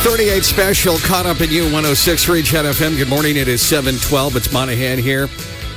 38 special, caught up in you, 106.3 Chat FM. Good morning, it is 7:12. It's Monahan here.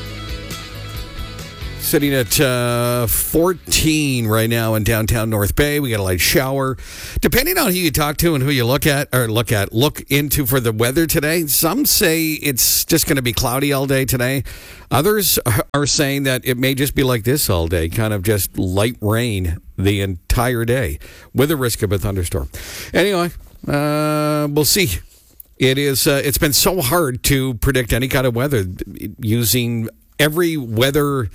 Sitting at 14 right now in downtown North Bay. We got a light shower. Depending on who you talk to and who you look into for the weather today, some say it's just going to be cloudy all day today. Others are saying that it may just be like this all day, kind of just light rain the entire day with a risk of a thunderstorm. Anyway, we'll see. It's been so hard to predict any kind of weather using every weather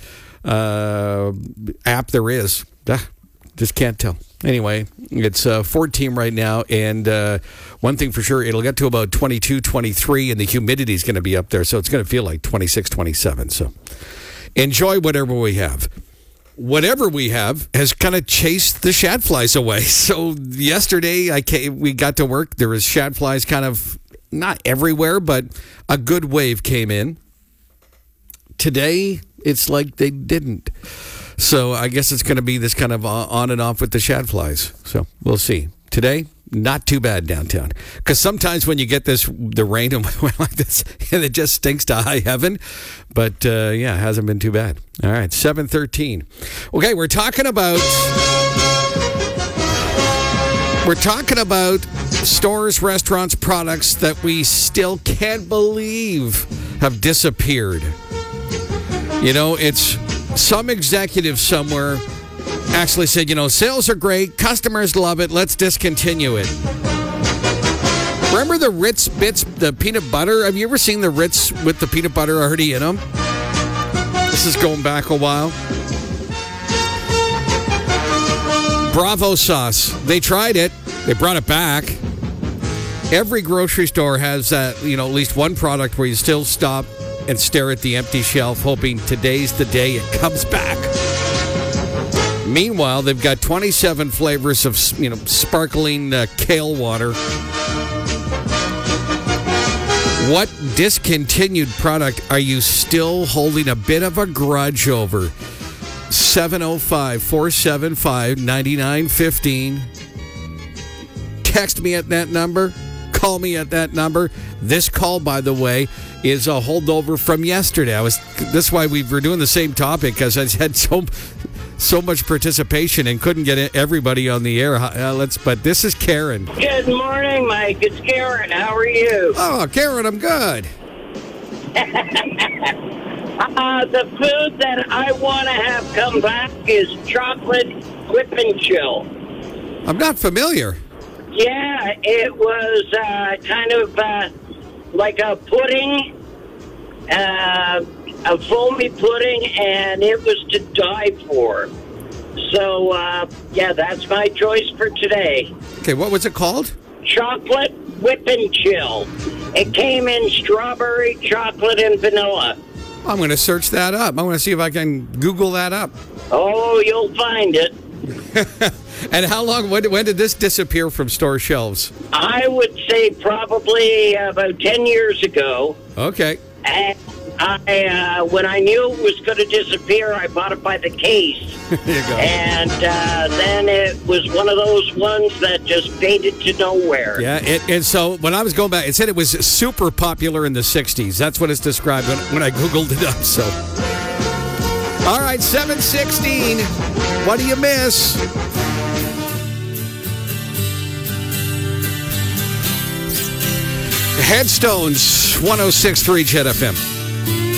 app there is. Just can't tell. Anyway, it's 14 right now, and one thing for sure, it'll get to about 22, 23, and the humidity is going to be up there, so it's going to feel like 26, 27. So enjoy whatever we have. Whatever we have has kind of chased the shadflies away. So yesterday, we got to work. There was shadflies kind of not everywhere, but a good wave came in. Today, it's like they didn't. So I guess it's going to be this kind of on and off with the shadflies. So we'll see. Today, not too bad downtown. Because sometimes when you get the rain and like this, it just stinks to high heaven. But it hasn't been too bad. All right, 7:13. Okay, we're talking about stores, restaurants, products that we still can't believe have disappeared. You know, it's some executive somewhere actually said, sales are great, customers love it, let's discontinue it. Remember the Ritz Bits, the peanut butter? Have you ever seen the Ritz with the peanut butter already in them? This is going back a while. Bravo sauce. They tried it. They brought it back. Every grocery store has that, at least one product where you still stop and stare at the empty shelf, hoping today's the day it comes back. Meanwhile, they've got 27 flavors of, sparkling kale water. What discontinued product are you still holding a bit of a grudge over? 705-475-9915. Text me at that number. Call me at that number. This call, by the way, is a holdover from yesterday. That's why we were doing the same topic, because I had so much participation and couldn't get everybody on the air. But this is Karen. Good morning, Mike. It's Karen. How are you? Oh, Karen, I'm good. The food that I want to have come back is chocolate whip and chill. I'm not familiar. Yeah, it was kind of like a pudding, a foamy pudding, and it was to die for. So, that's my choice for today. Okay, what was it called? Chocolate whip and chill. It came in strawberry, chocolate, and vanilla. I'm going to search that up. I'm going to see if I can Google that up. Oh, you'll find it. And how long, when did this disappear from store shelves? I would say probably about 10 years ago. Okay. And when I knew it was going to disappear, I bought it by the case. There you go. And then it was one of those ones that just faded to nowhere. Yeah, and so when I was going back, it said it was super popular in the 60s. That's what it's described when I Googled it up, so. All right, 7:16. What do you miss? Headstones, 106.3 Chat FM.